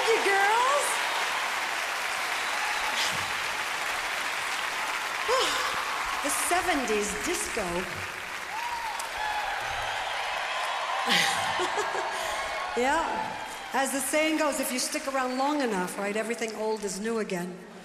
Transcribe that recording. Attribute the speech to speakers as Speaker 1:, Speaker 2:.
Speaker 1: Thank you, girls. The 70s disco. Yeah, as the saying goes, if you stick around long enough, right, everything old is new again.